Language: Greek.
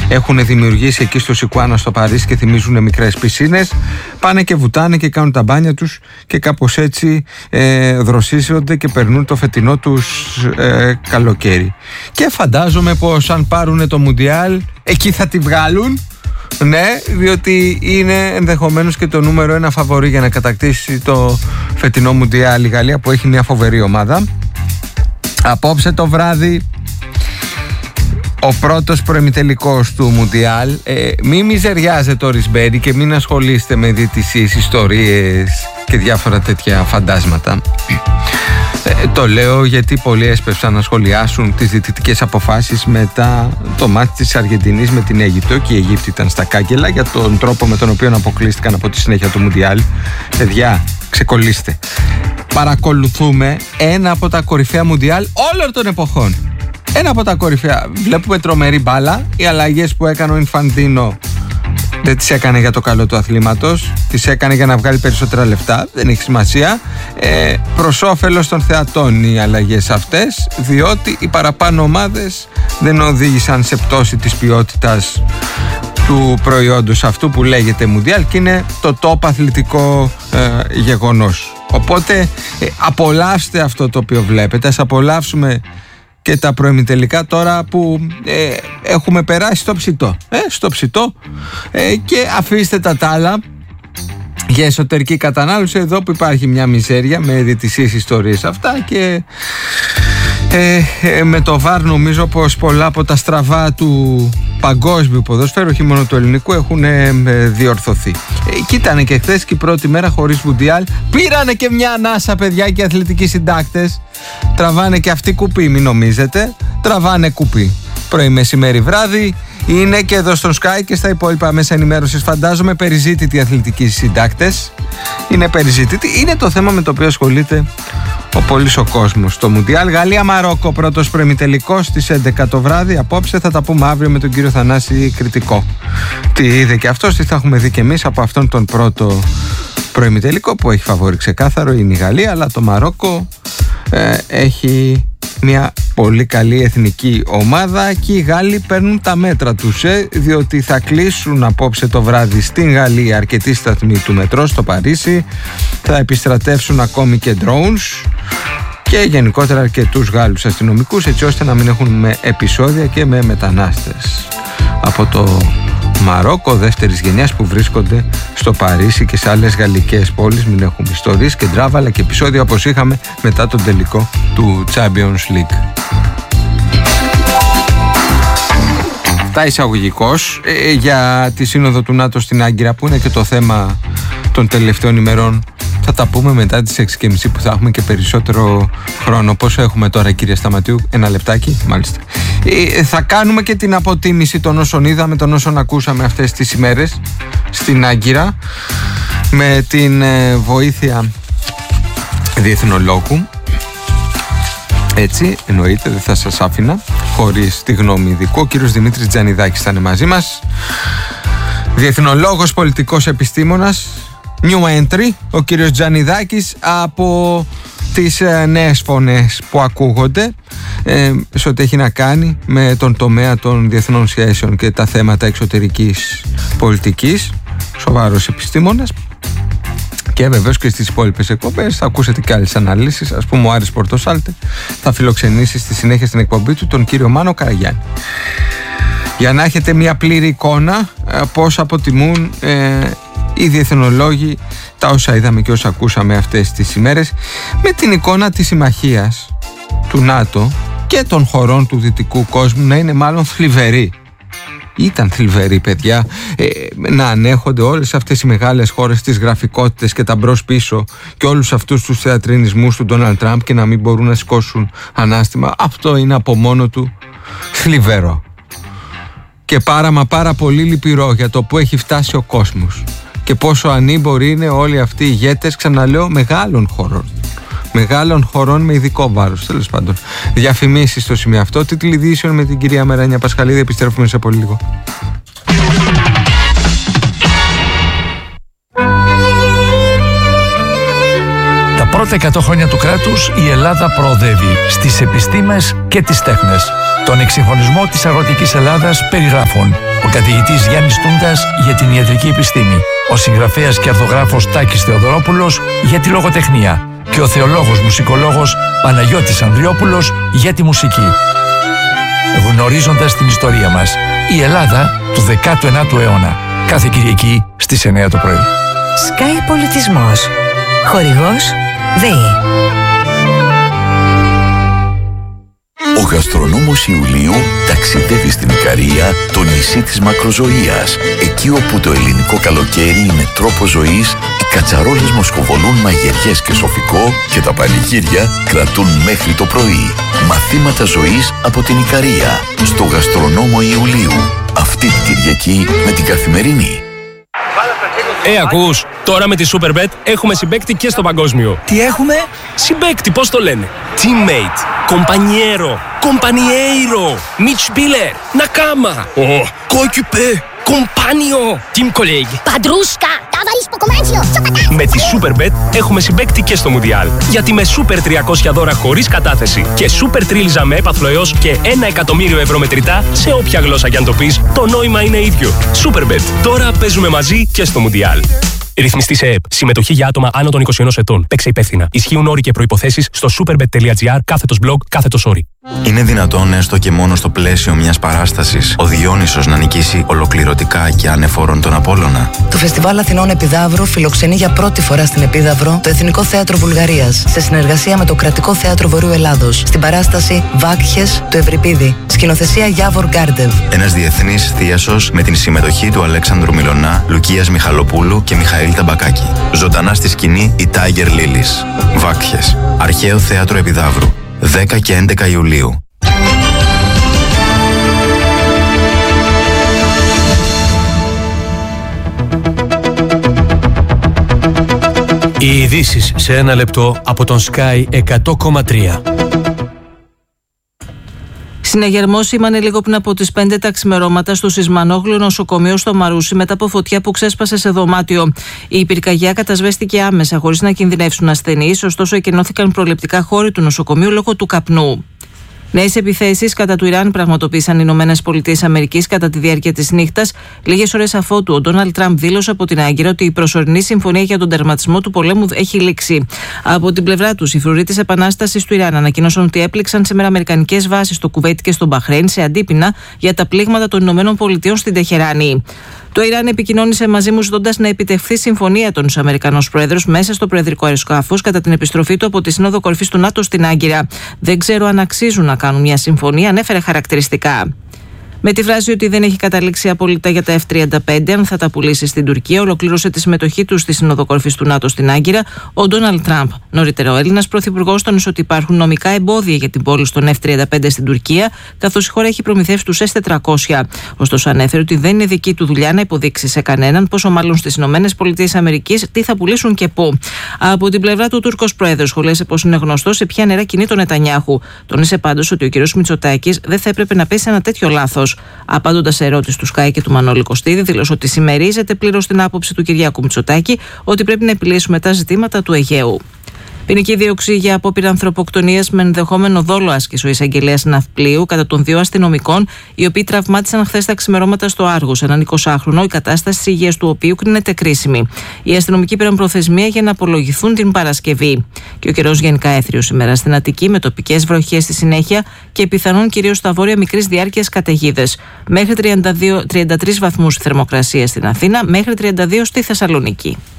έχουν δημιουργήσει εκεί στο Σικουάνα στο Παρίσι και θυμίζουν μικρές πισίνες. Πάνε και βουτάνε και κάνουν τα μπάνια τους και κάπως έτσι δροσίζονται και περνούν το φετινό τους καλοκαίρι. Και φαντάζομαι πως αν πάρουν το Μουντιάλ εκεί θα τη βγάλουν. Ναι, διότι είναι ενδεχομένως και το νούμερο 1 φαβορί για να κατακτήσει το φετινό Μουντιάλ η Γαλλία, που έχει μια φοβερή ομάδα. Απόψε το βράδυ ο πρώτος προημιτελικός του Μουντιάλ. Μην μιζεριάζετε ο Ρισμπέρι και μην ασχολείστε με διαιτησίες, ιστορίες και διάφορα τέτοια φαντάσματα. Το λέω γιατί πολλοί έσπευσαν να σχολιάσουν τις διαιτητικές αποφάσεις μετά το μάτς της Αργεντινής με την Αίγυπτο, και η Αιγύπτη ήταν στα κάγκελα για τον τρόπο με τον οποίο αποκλείστηκαν από τη συνέχεια του Μουντιάλ. Παιδιά, ξεκολλήστε. Παρακολουθούμε ένα από τα κορυφαία Μουντιάλ όλων των εποχών. Ένα από τα κορυφαία. Βλέπουμε τρομερή μπάλα. Οι αλλαγές που έκανε ο Ινφαντίνο δεν τις έκανε για το καλό του αθλήματος, τις έκανε για να βγάλει περισσότερα λεφτά. Δεν έχει σημασία. Προς όφελος των θεατών οι αλλαγές αυτές, διότι οι παραπάνω ομάδες δεν οδήγησαν σε πτώση της ποιότητας του προϊόντος αυτού που λέγεται Μουντιάλ, και είναι το top αθλητικό γεγονός. Οπότε απολαύστε αυτό το οποίο βλέπετε. Ας απολαύσουμε και τα προημιτελικά τώρα που έχουμε περάσει στο ψητό, και αφήστε τα άλλα για εσωτερική κατανάλωση, εδώ που υπάρχει μια μιζέρια με διαιτησίες, ιστορίες αυτά, και με το VAR νομίζω πως πολλά από τα στραβά του παγκόσμιου ποδοσφαίρου, όχι μόνο του ελληνικού, έχουν διορθωθεί. Κοίτανε και χθες και η πρώτη μέρα χωρίς Μουντιάλ. Πήρανε και μια ανάσα, παιδιά, και οι αθλητικοί συντάκτες. Τραβάνε και αυτοί κουπί, μην νομίζετε. Τραβάνε κουπί. Πρωί, μεσημέρι, βράδυ. Είναι και εδώ στο Sky και στα υπόλοιπα μέσα ενημέρωσης, φαντάζομαι, περιζήτητοι αθλητικοί συντάκτες. Είναι περιζήτητοι. Είναι το θέμα με το οποίο ασχολείται ο πολύς ο κόσμος. Το Μουντιάλ Γαλλία-Μαρόκο, πρώτος προημιτελικός στις 11 το βράδυ. Απόψε θα τα πούμε αύριο με τον κύριο Θανάση Κριτικό. Τι είδε και αυτός, τι θα έχουμε δει και εμείς από αυτόν τον πρώτο προημιτελικό, που έχει φαβορί ξεκάθαρο, είναι η Γαλλία, αλλά το Μαρόκο έχει μια πολύ καλή εθνική ομάδα και οι Γάλλοι παίρνουν τα μέτρα τους, διότι θα κλείσουν απόψε το βράδυ στην Γαλλία αρκετοί σταθμοί του μετρό στο Παρίσι, θα επιστρατεύσουν ακόμη και drones και γενικότερα αρκετούς Γάλλους αστυνομικούς, έτσι ώστε να μην έχουν με επεισόδια και με μετανάστες από το Μαρόκο δεύτερης γενιάς που βρίσκονται στο Παρίσι και σε άλλες γαλλικές πόλεις. Μην έχουμε ιστορίες και ντράβαλα και επεισόδια όπως είχαμε μετά τον τελικό του Champions League. Αυτά εισαγωγικώς για τη σύνοδο του ΝΑΤΟ στην Άγκυρα, που είναι και το θέμα των τελευταίων ημερών. Θα τα πούμε μετά τις 6:30 που θα έχουμε και περισσότερο χρόνο. Πόσο έχουμε τώρα, κύριε Σταματίου? Ένα λεπτάκι, μάλιστα. Θα κάνουμε και την αποτίμηση των όσων είδαμε, των όσων ακούσαμε αυτές τις ημέρες στην Άγκυρα, με την βοήθεια διεθνολόγου. Έτσι, εννοείται, δεν θα σας άφηνα χωρίς τη γνώμη ειδικού. Ο κύριος Δημήτρης Τζανιδάκης θα είναι μαζί μας, διεθνολόγος, πολιτικός επιστήμονας. New entry, ο κύριος Τζανιδάκης, από τις νέες φωνές που ακούγονται σε ό,τι έχει να κάνει με τον τομέα των διεθνών σχέσεων και τα θέματα εξωτερικής πολιτικής. Σοβαρός επιστήμονας. Και βεβαίως και στις υπόλοιπες εκπομπές θα ακούσετε και άλλες αναλύσεις. Ας πούμε, ο Άρης Πορτοσάλτε θα φιλοξενήσει στη συνέχεια στην εκπομπή του τον κύριο Μάνο Καραγιάννη, για να έχετε μια πλήρη εικόνα πώς αποτιμούν οι διεθνολόγοι τα όσα είδαμε και όσα ακούσαμε αυτές τις ημέρες, με την εικόνα της συμμαχίας του ΝΑΤΟ και των χωρών του δυτικού κόσμου να είναι μάλλον θλιβερή. Ήταν θλιβερή, παιδιά, να ανέχονται όλες αυτές οι μεγάλες χώρες τις γραφικότητες και τα μπρος πίσω και όλους αυτούς τους θεατρινισμούς του Ντόναλντ Τραμπ και να μην μπορούν να σηκώσουν ανάστημα. Αυτό είναι από μόνο του θλιβερό και πάρα πολύ λυπηρό για το που έχει φτάσει ο κόσμος και πόσο ανήμποροι είναι όλοι αυτοί οι ηγέτες, ξαναλέω, μεγάλων χωρών με ειδικό βάρος. Τέλος πάντων, διαφημίσεις στο σημείο αυτό. Τίτλοι ειδήσεων με την κυρία Μεράνια Πασχαλίδη. Επιστρέφουμε σε πολύ λίγο. Τα πρώτα 100 χρόνια του κράτους η Ελλάδα προοδεύει στις επιστήμες και τις τέχνες. Τον εξυγχρονισμό της αγροτικής Ελλάδας περιγράφουν Ο καθηγητής Γιάννης Τούντας για την ιατρική επιστήμη. Ο συγγραφέας και αρθογράφος Τάκης Θεοδωρόπουλος για τη λογοτεχνία. Και ο θεολόγος μουσικολόγος Παναγιώτης Ανδριόπουλος για τη μουσική. Γνωρίζοντας την ιστορία μας, η Ελλάδα του 19ου αιώνα. Κάθε Κυριακή στις 9 το πρωί. Sky Πολιτισμός. Χορηγός ΔΕΗ. Ο γαστρονόμος Ιουλίου ταξιδεύει στην Ικαρία, το νησί της μακροζωίας. Εκεί όπου το ελληνικό καλοκαίρι είναι τρόπος ζωής, οι κατσαρόλες μοσχοβολούν μαγειριές και σοφικό και τα πανηγύρια κρατούν μέχρι το πρωί. Μαθήματα ζωής από την Ικαρία, στο γαστρονόμο Ιουλίου. Αυτή την Κυριακή με την Καθημερινή. Ακούς, τώρα με τη Superbet έχουμε συμπαίκτη και στο παγκόσμιο. Τι έχουμε? Συμπαίκτη, πώς το λένε? Teammate, compañero, compañeiro, Mitspieler, Nakama, coéquipier, compagno, team colleague. Παντρούσκα, ταβαρίσκο κομμάτσιο, Με τη Superbet έχουμε συμπαίκτη και στο Μουντιάλ. Γιατί με Super 300 δώρα χωρίς κατάθεση και Super τρίλιζα με έπαθλο έως και 1 εκατομμύριο ευρώ μετρητά, σε όποια γλώσσα κι αν το πεις, το νόημα είναι ίδιο. Superbet. Τώρα παίζουμε μαζί και στο Μουντιάλ. Ρυθμιστή σε ΕΕΠ. Συμμετοχή για άτομα άνω των 21 ετών. Παίξε υπεύθυνα. Ισχύουν όροι και προϋποθέσεις στο superbet.gr/blog/όροι. Είναι δυνατόν έστω και μόνο στο πλαίσιο μιας παράστασης ο Διόνυσος να νικήσει ολοκληρωτικά και ανεφόρον τον Απόλλωνα? Το Φεστιβάλ Αθηνών Επιδαύρου φιλοξενεί για πρώτη φορά στην Επίδαυρο το Εθνικό Θέατρο Βουλγαρίας σε συνεργασία με το Κρατικό Θέατρο Βορείου Ελλάδος στην παράσταση Βάκχες του Ευρυπίδη. Σκηνοθεσία Γιάβορ Γκάρντεβ. Ένας διεθνής θίασος με την συμμετοχή του Αλέξανδρου Μιλωνά, Λουκίας Μιχαλοπούλου και Μιχαήλ Ταμπακάκη. Ζωντανά στη σκηνή η Tiger Lilies. Βάκχες. Αρχαίο Θέατρο Επιδαύρου. 10 και 11 Ιουλίου. Οι ειδήσεις σε ένα λεπτό από τον Sky 100,3. Συναγερμός σήμανε λίγο πριν από τις 5 τα ξημερώματα στο Σισμανόγλου νοσοκομείο στο Μαρούσι μετά από φωτιά που ξέσπασε σε δωμάτιο. Η πυρκαγιά κατασβέστηκε άμεσα χωρίς να κινδυνεύσουν ασθενείς, ωστόσο εκενώθηκαν προληπτικά χώροι του νοσοκομείου λόγω του καπνού. Νέες επιθέσεις κατά του Ιράν πραγματοποίησαν οι ΗΠΑ κατά τη διάρκεια της νύχτας, λίγες ώρες αφότου ο Ντόναλντ Τραμπ δήλωσε από την Άγκυρα ότι η προσωρινή συμφωνία για τον τερματισμό του πολέμου έχει λήξει. Από την πλευρά τους, οι φρουροί της Επανάστασης του Ιράν ανακοίνωσαν ότι έπληξαν σήμερα αμερικανικές βάσεις στο Κουβέιτ και στο Μπαχρέιν σε αντίπεινα για τα πλήγματα των ΗΠΑ στην Τεχεράνη. Το Ιράν επικοινώνησε μαζί μου ζητώντας να επιτευχθεί συμφωνία των Αμερικανός Πρόεδρος μέσα στο προεδρικό αεροσκάφος κατά την επιστροφή του από τη Σύνοδο Κορυφής του ΝΑΤΟ στην Άγκυρα. Δεν ξέρω αν αξίζουν να κάνουν μια συμφωνία, ανέφερε χαρακτηριστικά. Με τη φράση ότι δεν έχει καταλήξει απόλυτα για τα F-35, αν θα τα πουλήσει στην Τουρκία, ολοκλήρωσε τη συμμετοχή του στη Σύνοδο Κορυφής του ΝΑΤΟ στην Άγκυρα ο Ντόναλντ Τραμπ. Νωρίτερα, ο Έλληνας πρωθυπουργός τόνισε ότι υπάρχουν νομικά εμπόδια για την πώληση των F-35 στην Τουρκία, καθώς η χώρα έχει προμηθεύσει τους S-400. Ωστόσο, ανέφερε ότι δεν είναι δική του δουλειά να υποδείξει σε κανέναν, πόσο μάλλον στις ΗΠΑ, τι θα πουλήσουν και πού. Από την πλευρά του, ο Τούρκος πρόεδρος σχολίασε πως είναι γνωστό σε ποια νερά κινεί τον Νετανιάχου. Τόνισε πάντως ότι ο κ. Μητσοτάκης δεν θα έπρεπε να πέσει ένα τέτοιο λάθος. Απαντώντας σε ερώτηση του Σκάι και του Μανώλη Κωστίδη, δήλωσε ότι συμμερίζεται πλήρως την άποψη του Κυριάκου Μητσοτάκη ότι πρέπει να επιλύσουμε τα ζητήματα του Αιγαίου. Ποινική δίωξη για απόπειρα ανθρωποκτονίας με ενδεχόμενο δόλο άσκησε ο εισαγγελέας ναυπλίου κατά των 2 αστυνομικών, οι οποίοι τραυμάτισαν χθες τα ξημερώματα στο Άργος έναν 20χρονο, η κατάσταση της υγείας του οποίου κρίνεται κρίσιμη. Οι αστυνομικοί πήραν προθεσμία για να απολογηθούν την Παρασκευή. Και ο καιρός γενικά έθριος σήμερα στην Αττική, με τοπικές βροχές στη συνέχεια και πιθανόν κυρίως στα βόρεια μικρής διάρκειας καταιγίδες. Μέχρι 33 βαθμούς θερμοκρασία στην Αθήνα, μέχρι 32 στη Θεσσαλονίκη.